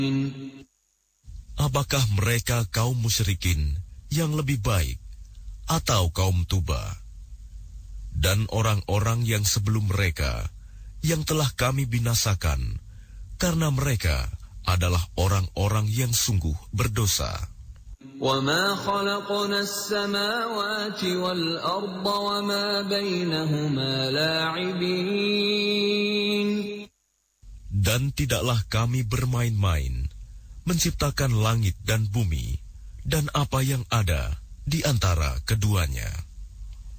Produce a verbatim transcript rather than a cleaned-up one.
Apakah mereka kaum musyrikin yang lebih baik atau kaum Tuba dan orang-orang yang sebelum mereka yang telah kami binasakan karena mereka adalah orang-orang yang sungguh berdosa. وَمَا خَلَقْنَا السَّمَاوَاتِ وَالْأَرْضَ وَمَا بَيْنَهُمَا لَاعِبِينَ. Dan tidaklah kami bermain-main menciptakan langit dan bumi dan apa yang ada di antara keduanya.